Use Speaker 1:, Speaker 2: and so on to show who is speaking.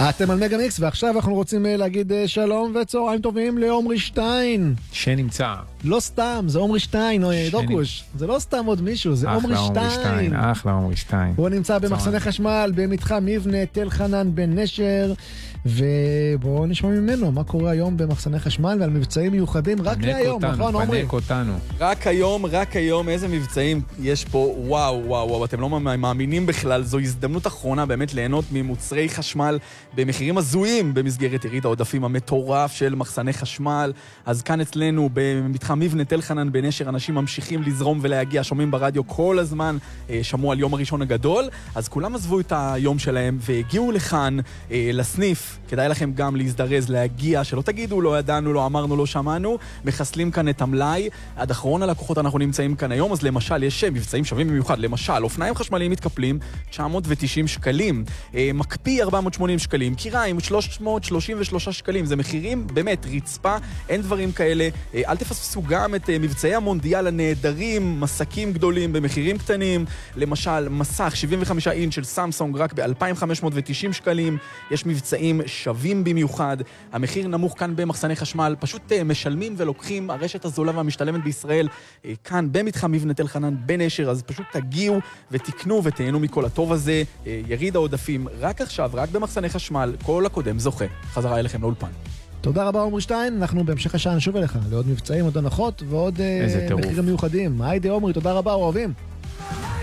Speaker 1: אתם על מגה מיקס, ועכשיו אנחנו רוצים להגיד שלום וצהריים טובים לעומרי שטיין.
Speaker 2: שנמצא.
Speaker 1: לא סתם, זה עומרי שטיין, דוקוש. זה לא סתם עוד מישהו, זה עומרי שטיין.
Speaker 2: אחלה עומרי שטיין.
Speaker 1: הוא נמצא במחסני חשמל, במתחם מבנה, תל חנן, בן נשר, ובואו נשמע ממנו מה קורה היום במחסני חשמל ועל מבצעים מיוחדים רק להיום, נכון עומרי?
Speaker 2: פנק אותנו.
Speaker 3: רק היום, איזה מבצעים יש פה, וואו, אתם לא מאמינים בכלל, זו הזדמנות אחרונה באמת ליהנות ממוצרי חשמל במחירים הזויים במסגרת יריד העודפים המטורף של מחסני חשמל. אז כאן אצלנו במתחם מבנה תל חנן בן נשר אנשים ממשיכים לזרום ולהגיע, שומעים ברדיו כל הזמן, שמעו על יום הראשון הגדול, אז כולם עזבו את היום שלהם והגיעו לכאן לסניף. כדאי לכם גם להזדרז, להגיע, שלא תגידו לא ידענו, לא אמרנו, לא שמענו. מחסלים כאן את המלאי. עד אחרון הלקוחות אנחנו נמצאים כאן היום, אז למשל יש מבצעים שווים במיוחד, למשל אופניים חשמליים מתקפלים 990 שקלים, מקפיא 480 שקלים, קיריים 333 שקלים, זה מחירים באמת רצפה, אין דברים כאלה. אל תפספסו גם את מבצעי המונדיאל הנהדרים, מסקים גדולים במחירים קטנים, למשל מסך 75 אינץ' של סמסונג רק ב-2,590 שקלים, יש מבצעים שווים במיוחד, המחיר נמוך כאן במחסני חשמל, פשוט משלמים ולוקחים, הרשת הזולה והמשתלמת בישראל, כאן במתחם מבנה תל חנן בן נשר, אז פשוט תגיעו ותקנו ותהנו מכל הטוב הזה. יריד העודפים רק עכשיו, רק במחסני חשמל, כל הקודם זוכה. חזרה אליכם לאולפן.
Speaker 1: תודה רבה עומרי שטיין, אנחנו בהמשך השעה נשוב אליך לעוד מבצעים, עוד הנחות ועוד מחירים מיוחדים. היידי עומרי, תודה רבה, אוהבים.